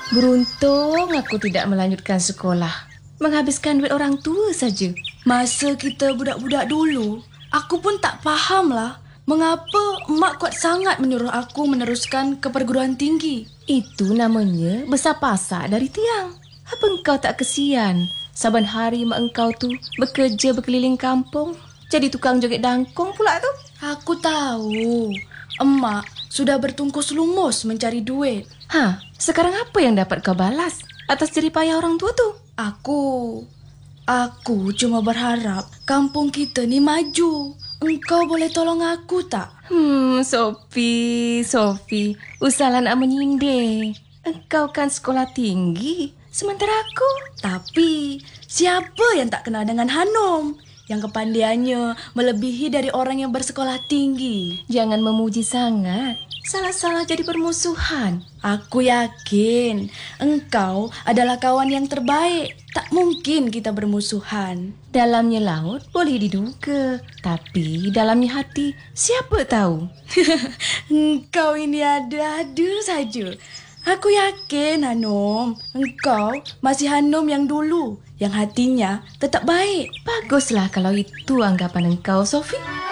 Beruntung aku tidak melanjutkan sekolah. Menghabiskan duit orang tua saja. Masa kita budak-budak dulu, aku pun tak faham lah mengapa emak kuat sangat menyuruh aku meneruskan ke perguruan tinggi. Itu namanya besar pasak dari tiang. Apa engkau tak kesian? Saban hari mak engkau tu bekerja berkeliling kampung. Jadi tukang joget dangkong pula tu. Aku tahu, emak sudah bertungkus lumus mencari duit. Sekarang apa yang dapat kau balas atas jerih payah orang tua tu? Aku cuma berharap kampung kita ni maju. Engkau boleh tolong aku tak? Sophie, usahlah nak menyindir. Engkau kan sekolah tinggi, sementara aku. Tapi siapa yang tak kenal dengan Hanum yang kepandaiannya melebihi dari orang yang bersekolah tinggi? Jangan memuji sangat. Salah-salah jadi permusuhan. Aku yakin engkau adalah kawan yang terbaik. Tak mungkin kita bermusuhan. Dalamnya laut boleh diduga, tapi dalamnya hati siapa tahu. Engkau ini ada-ada saja. Aku yakin Hanum, engkau masih Hanum yang dulu, yang hatinya tetap baik. Baguslah kalau itu anggapan engkau, Sophie.